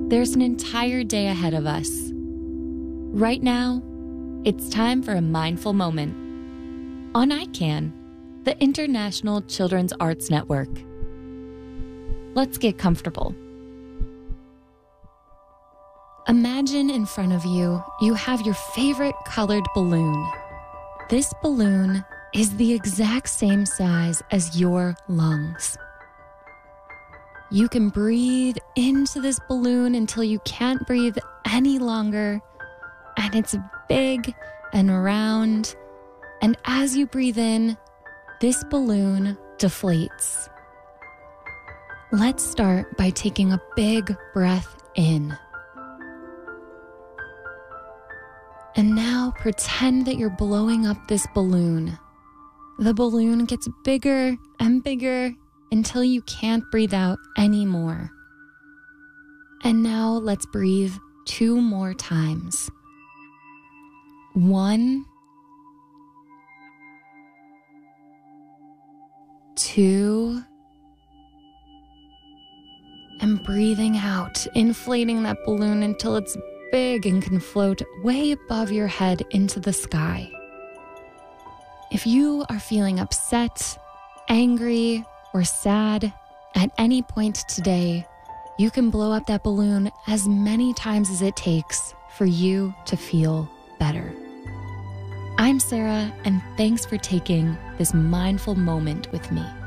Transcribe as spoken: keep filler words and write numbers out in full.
there's an entire day ahead of us. Right now, it's time for a mindful moment on I CAN, the International Children's Arts Network. Let's get comfortable. Imagine in front of you, you have your favorite colored balloon. This balloon is the exact same size as your lungs. You can breathe into this balloon until you can't breathe any longer, and it's big and round. And as you breathe in, this balloon deflates. Let's start by taking a big breath in. And now pretend that you're blowing up this balloon. The balloon gets bigger and bigger until you can't breathe out anymore. And now let's breathe two more times. One, two, and breathing out, inflating that balloon until it's big and can float way above your head into the sky. If you are feeling upset, angry, or sad at any point today, you can blow up that balloon as many times as it takes for you to feel better. I'm Sarah, and thanks for taking this mindful moment with me.